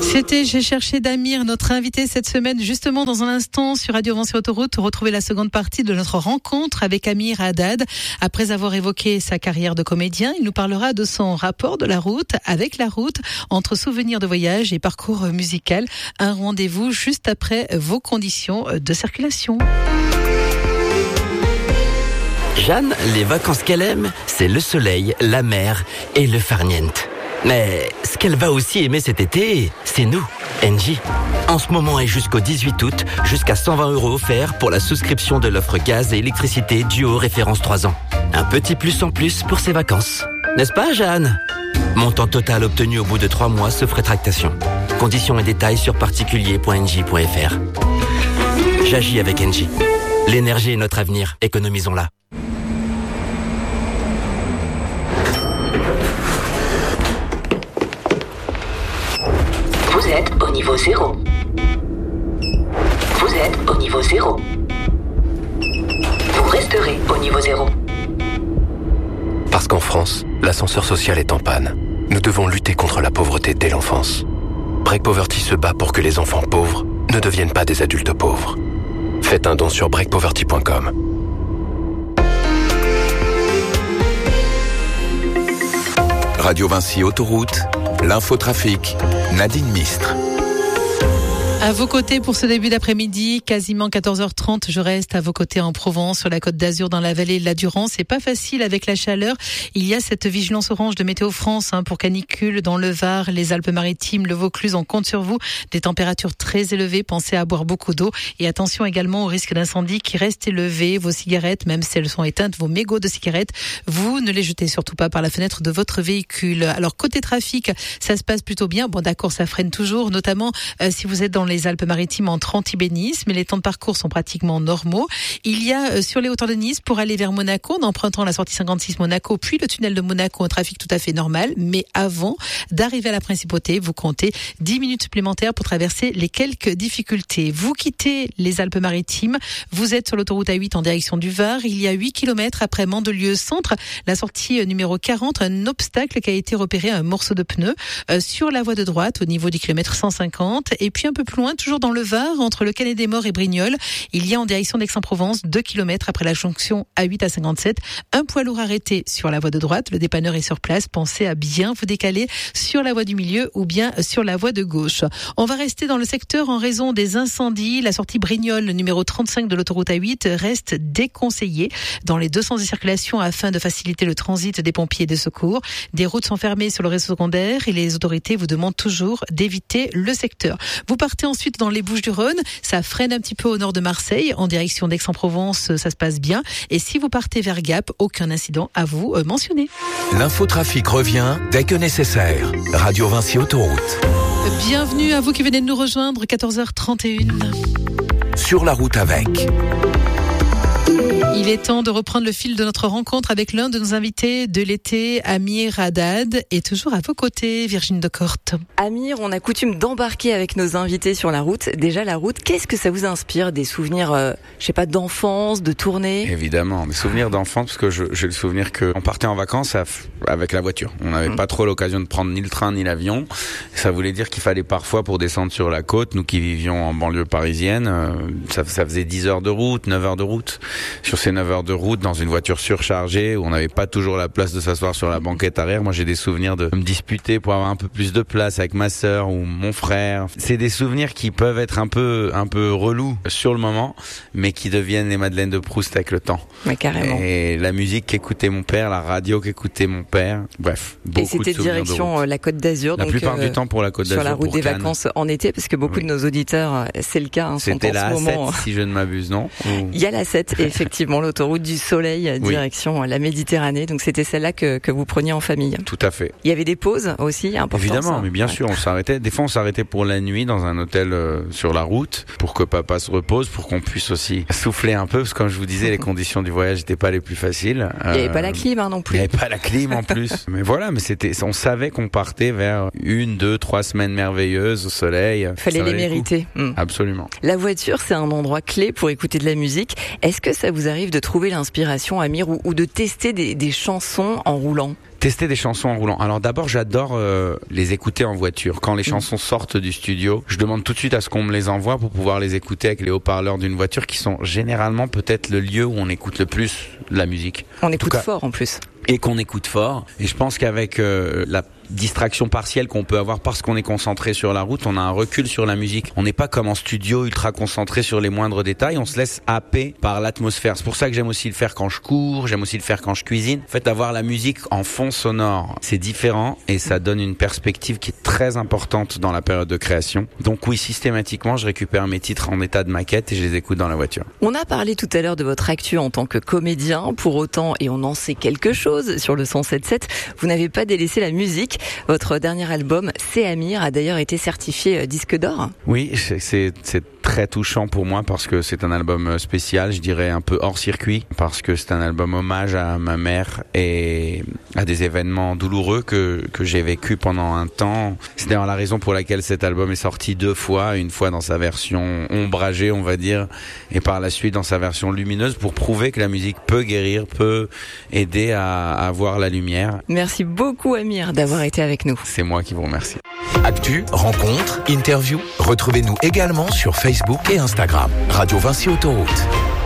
C'était J'ai cherché d'Amir, notre invité cette semaine, justement dans un instant sur Radio Vinci Autoroute. Retrouvez la seconde partie de notre rencontre avec Amir Haddad. Après avoir évoqué sa carrière de comédien, il nous parlera de son rapport de la route avec la route, entre souvenirs de voyage et parcours musical. Un rendez-vous juste après vos conditions de circulation. Jeanne, les vacances qu'elle aime, c'est le soleil, la mer et le farniente. Mais ce qu'elle va aussi aimer cet été, c'est nous, Engie. En ce moment et jusqu'au 18 août, jusqu'à 120 € offerts pour la souscription de l'offre gaz et électricité Duo référence 3 ans. Un petit plus en plus pour ses vacances. N'est-ce pas, Jeanne ? Montant total obtenu au bout de 3 mois sauf rétractation. Conditions et détails sur particulier.engie.fr. J'agis avec Engie. L'énergie est notre avenir, économisons-la. Vous êtes au niveau 0. Vous êtes au niveau 0. Vous resterez au niveau 0. Parce qu'en France, l'ascenseur social est en panne. Nous devons lutter contre la pauvreté dès l'enfance. Break Poverty se bat pour que les enfants pauvres ne deviennent pas des adultes pauvres. Faites un don sur breakpoverty.com. Radio Vinci Autoroute, l'infotrafic, Nadine Mistre. À vos côtés pour ce début d'après-midi, quasiment 14h30, je reste à vos côtés en Provence, sur la Côte d'Azur, dans la vallée de la Durance. C'est pas facile avec la chaleur. Il y a cette vigilance orange de Météo France pour canicule dans le Var, les Alpes-Maritimes, le Vaucluse. On compte sur vous. Des températures très élevées. Pensez à boire beaucoup d'eau et attention également au risque d'incendie qui reste élevé. Vos cigarettes, même si elles sont éteintes, vos mégots de cigarettes, vous ne les jetez surtout pas par la fenêtre de votre véhicule. Alors côté trafic, ça se passe plutôt bien. Bon d'accord, ça freine toujours, notamment si vous êtes dans les Alpes-Maritimes entre Antibes et Nice, mais les temps de parcours sont pratiquement normaux. Il y a sur les hauteurs de Nice, pour aller vers Monaco, en empruntant la sortie 56 Monaco, puis le tunnel de Monaco, un trafic tout à fait normal. Mais avant d'arriver à la Principauté, vous comptez 10 minutes supplémentaires pour traverser les quelques difficultés. Vous quittez les Alpes-Maritimes, vous êtes sur l'autoroute A8 en direction du Var. Il y a 8 km après Mandelieu Centre, la sortie numéro 40, un obstacle qui a été repéré, un morceau de pneu sur la voie de droite au niveau du kilomètre 150. Et puis un peu plus loin, toujours dans le Var, entre le Canet des Morts et Brignoles, il y a en direction d'Aix-en-Provence, 2 km après la jonction A8 à 57, un poids lourd arrêté sur la voie de droite. Le dépanneur est sur place. Pensez à bien vous décaler sur la voie du milieu ou bien sur la voie de gauche. On va rester dans le secteur en raison des incendies. La sortie Brignoles, le numéro 35 de l'autoroute A8, reste déconseillée dans les deux sens de circulation afin de faciliter le transit des pompiers et des secours. Des routes sont fermées sur le réseau secondaire et les autorités vous demandent toujours d'éviter le secteur. Vous partez ensuite dans les Bouches-du-Rhône, ça freine un petit peu au nord de Marseille, en direction d'Aix-en-Provence, ça se passe bien. Et si vous partez vers Gap, aucun incident à vous mentionner. L'infotrafic revient dès que nécessaire. Radio Vinci Autoroute. Bienvenue à vous qui venez de nous rejoindre, 14h31. Sur la route avec. Il est temps de reprendre le fil de notre rencontre avec l'un de nos invités de l'été, Amir Haddad, et toujours à vos côtés, Virginie Decorte. Amir, on a coutume d'embarquer avec nos invités sur la route. Déjà, la route, qu'est-ce que ça vous inspire? Des souvenirs, d'enfance, de tournée? Évidemment, mes souvenirs d'enfance, parce que j'ai le souvenir qu'on partait en vacances avec la voiture. On n'avait pas trop l'occasion de prendre ni le train ni l'avion. Ça voulait dire qu'il fallait parfois, pour descendre sur la côte, nous qui vivions en banlieue parisienne, ça faisait 10 heures de route, 9 heures de route. Sur ces 9 heures de route, dans une voiture surchargée, où on n'avait pas toujours la place de s'asseoir sur la banquette arrière. Moi, j'ai des souvenirs de me disputer pour avoir un peu plus de place avec ma sœur ou mon frère. C'est des souvenirs qui peuvent être un peu relous sur le moment, mais qui deviennent les Madeleines de Proust avec le temps. Mais carrément. Et la musique qu'écoutait mon père, la radio qu'écoutait mon père. Bref, beaucoup de souvenirs. Et c'était direction la Côte d'Azur. La plupart du temps pour la Côte d'Azur. Sur la route des vacances en été, parce que beaucoup de nos auditeurs, c'est le cas. C'était la A7, si je ne m'abuse, non? Il y a la 7, effectivement, l'autoroute du Soleil, direction la Méditerranée. Donc c'était celle-là que vous preniez en famille. Tout à fait. Il y avait des pauses aussi importantes. Évidemment, mais bien sûr, on s'arrêtait. Des fois, on s'arrêtait pour la nuit dans un hôtel sur la route pour que papa se repose, pour qu'on puisse aussi souffler un peu, parce que comme je vous disais, les conditions du voyage n'étaient pas les plus faciles. Il n'y avait pas la clim non plus. Il n'y avait pas la clim en plus. Mais voilà, on savait qu'on partait vers 1, 2, 3 semaines merveilleuses au soleil. Fallait les mériter. Absolument. La voiture, c'est un endroit clé pour écouter de la musique. Est-ce que ça vous arrive arrive de trouver l'inspiration, Amir, ou de tester des chansons en roulant? Tester des chansons en roulant. Alors d'abord, j'adore les écouter en voiture. Quand les chansons sortent du studio, je demande tout de suite à ce qu'on me les envoie pour pouvoir les écouter avec les haut-parleurs d'une voiture, qui sont généralement peut-être le lieu où on écoute le plus la musique. On écoute fort en plus. Et qu'on écoute fort. Et je pense qu'avec la distraction partielle qu'on peut avoir parce qu'on est concentré sur la route, on a un recul sur la musique. On n'est pas comme en studio ultra concentré sur les moindres détails, on se laisse happer par l'atmosphère. C'est pour ça que j'aime aussi le faire quand je cours, j'aime aussi le faire quand je cuisine. En fait, avoir la musique en fond sonore, c'est différent et ça donne une perspective qui est très importante dans la période de création. Donc oui, systématiquement, je récupère mes titres en état de maquette et je les écoute dans la voiture. On a parlé tout à l'heure de votre actu en tant que comédien. Pour autant, et on en sait quelque chose sur le 107.7, vous n'avez pas délaissé la musique. Votre dernier album, C'est Amir, a d'ailleurs été certifié disque d'or. Oui, c'est très touchant pour moi parce que c'est un album spécial, je dirais un peu hors circuit, parce que c'est un album hommage à ma mère et à des événements douloureux que j'ai vécu pendant un temps. C'est d'ailleurs la raison pour laquelle cet album est sorti 2 fois, une fois dans sa version ombragée, on va dire, et par la suite dans sa version lumineuse, pour prouver que la musique peut guérir, peut aider à voir la lumière. Merci beaucoup, Amir, d'avoir été avec nous. C'est moi qui vous remercie. Actu, rencontres, interviews, retrouvez-nous également sur Facebook et Instagram. Radio Vinci Autoroute.